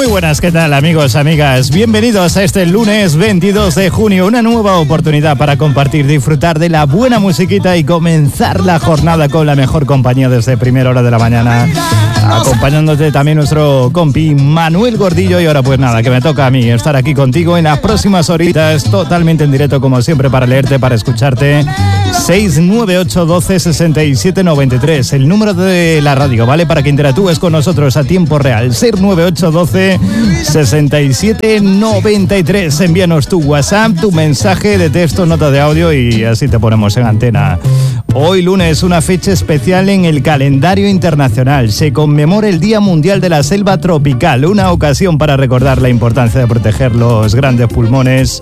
Muy buenas, ¿qué tal amigos, amigas? Bienvenidos a este lunes 22 de junio, una nueva oportunidad para compartir, disfrutar de la buena musiquita y comenzar la jornada con la mejor compañía desde primera hora de la mañana. Acompañándote también nuestro compi Manuel Gordillo. Y ahora pues nada, que me toca a mí estar aquí contigo en las próximas horitas, totalmente en directo como siempre, para leerte, para escucharte. 698 12 67 93, el número de la radio, ¿vale? Para que interactúes con nosotros a tiempo real. 698 12 67 93. Envíanos tu WhatsApp, tu mensaje de texto, nota de audio y así te ponemos en antena. Hoy lunes, una fecha especial en el calendario internacional. Se conmemora el Día Mundial de la Selva Tropical, una ocasión para recordar la importancia de proteger los grandes pulmones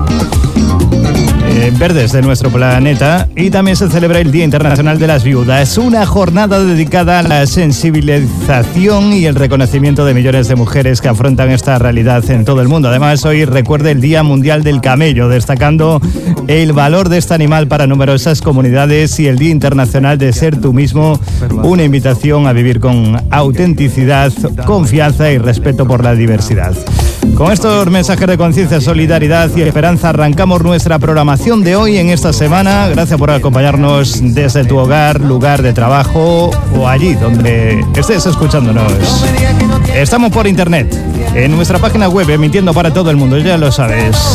verdes de nuestro planeta. Y también se celebra el Día Internacional de las Viudas, una jornada dedicada a la sensibilización y el reconocimiento de millones de mujeres que afrontan esta realidad en todo el mundo. Además, hoy recuerda el Día Mundial del Camello, destacando el valor de este animal para numerosas comunidades, y el Día Internacional de Ser Tú Mismo, una invitación a vivir con autenticidad, confianza y respeto por la diversidad. Con estos mensajes de conciencia, solidaridad y esperanza arrancamos nuestra programación de hoy en esta semana. Gracias por acompañarnos desde tu hogar, lugar de trabajo o allí donde estés escuchándonos. Estamos por internet, en nuestra página web, emitiendo para todo el mundo, ya lo sabes.